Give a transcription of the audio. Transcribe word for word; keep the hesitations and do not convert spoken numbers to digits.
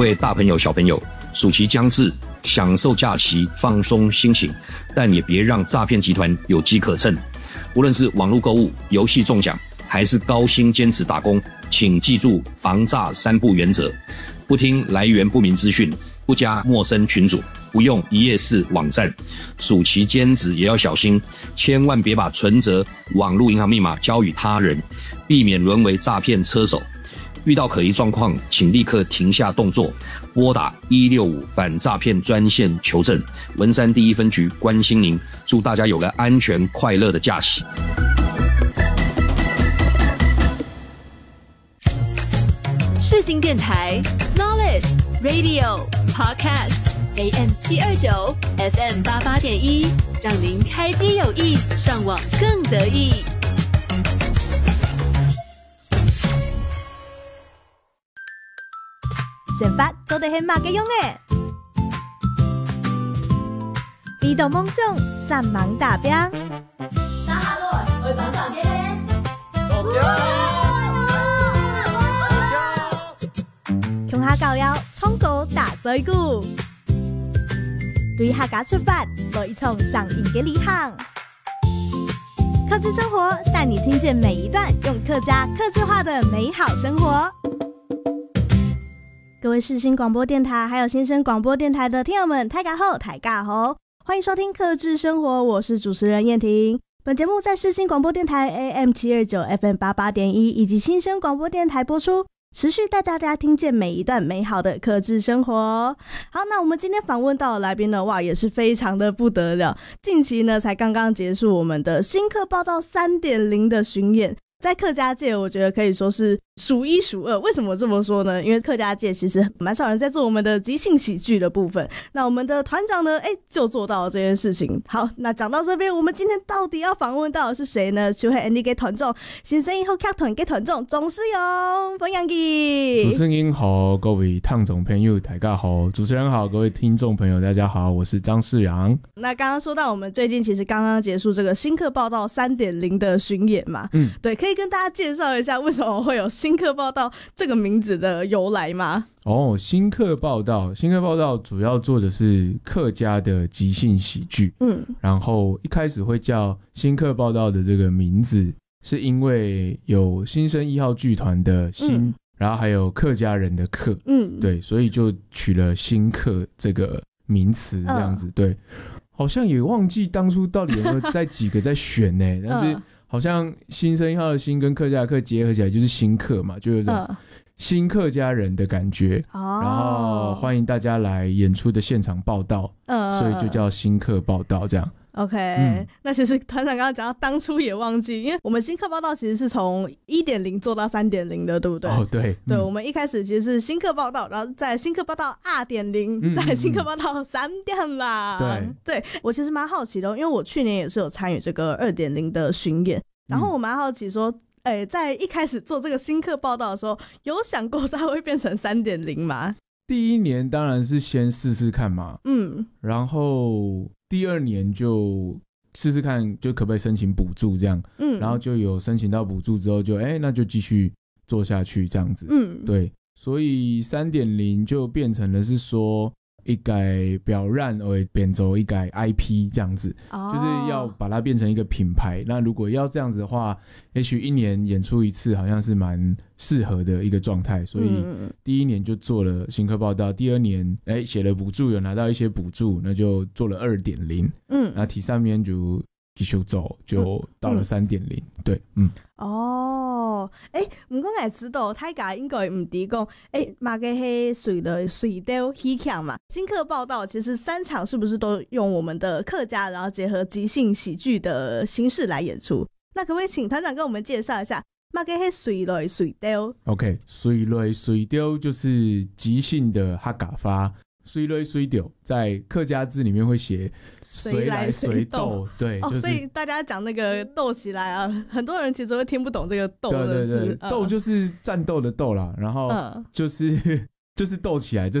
各位大朋友小朋友，暑期将至，享受假期，放松心情，但也别让诈骗集团有机可乘。无论是网络购物、游戏中奖，还是高薪兼职打工，请记住防诈三不原则：不听来源不明资讯，不加陌生群组，不用一页式网站。暑期兼职也要小心，千万别把存折、网络银行密码交予他人，避免沦为诈骗车手。遇到可疑状况，请立刻停下动作，拨打一六五反诈骗专线求证。文山第一分局关心您，祝大家有个安全快乐的假期。 世新电台 Knowledge Radio Podcast A M 七二九 F M 八八点一，让您开机有益，上网更得意。 先发做得很马嘅用诶，移动梦想，三芒大兵。 那哈罗会帮上天。 乡下教了，冲高大嘴鼓，对客家出发，做一场上瘾嘅旅行。客制生活带你听见每一段用客家客制化的美好生活。各位世新广播电台还有新生广播电台的听友们，大家好，大家好，欢迎收听客制生活，我是主持人燕婷。本节目在世新广播电台 A M 七二九 F M 八八点一 以及新生广播电台播出，持续带大家听见每一段美好的客制生活。好，那我们今天访问到的来宾呢，哇，也是非常的不得了。近期呢，才刚刚结束我们的新客报道 三点零 的巡演，在客家界我觉得可以说是数一数二。为什么这么说呢？因为客家界其实蛮少人在做我们的即兴喜剧的部分，那我们的团长呢，哎，就做到了这件事情。好，那讲到这边，我们今天到底要访问到的是谁呢？就会 Andy 给团长新生以后客团给团长总是用冯阳基。 主持人好，各位听众朋友大家好。主持人好，各位听众朋友大家好，我是张世阳。 那刚刚说到我们最近其实刚刚结束这个新客报道 三点零 的巡演嘛，嗯，对，可以跟大家介绍一下为什么会有新客报道这个名字的由来吗？ 哦，新客报道，新客报道主要做的是客家的即兴喜剧，嗯，然后一开始会叫新客报道的这个名字，是因为有新生一号剧团的新、嗯，然后还有客家人的客，嗯，对，所以就取了新客这个名词这样子，嗯、对，好像也忘记当初到底有没有在几个在选呢、欸，但是好像新生一号的新跟客家的客结合起来就是新客嘛，就有种新客家人的感觉、哦、然后欢迎大家来演出的现场报道、嗯、所以就叫新客报道这样。 OK、嗯、那其实团长刚刚讲到当初也忘记，因为我们新客报道其实是从 一点零 做到 三点零 的，对不对？ 哦，对对、嗯、我们一开始其实是新客报道，然后在新客报道 二点零、嗯、在新客报道 三点 啦。对对，我其实蛮好奇的，因为我去年也是有参与这个 二点零 的巡演，然后我蛮好奇说哎，在一开始做这个新客报道的时候，有想过它会变成 三点零 吗？ 第一年当然是先试试看嘛，嗯，然后第二年就试试看，就可不可以申请补助这样，嗯，然后就有申请到补助之后就，哎，那就继续做下去这样子，嗯，对，所以 三点零 就变成了是说一改表染而变走一改 I P 这样子、哦、就是要把它变成一个品牌。那如果要这样子的话，也许一年演出一次好像是蛮适合的一个状态，所以第一年就做了新客报道，第二年哎写了补助，有拿到一些补助，那就做了 二点零， 嗯，那第三年就继续走，就到了 三点零、嗯、对，嗯， 哦，诶，不过我知道大家应该不知道，诶，嘛个是水的水调戏腔嘛。新客报道其实三场是不是都用我们的客家，然后结合即兴喜剧的形式来演出？那可不可以请团长跟我们介绍一下嘛个是水类水调 ？OK， 水类水调就是即兴的客家话。水来水调在客家字里面会写随来随斗，对、 哦就是， 所以大家讲那个斗起来啊，很多人其实会听不懂这个斗的字。 对对对， 嗯、 斗就是战斗的斗啦，然后就是、嗯、就是斗起来，就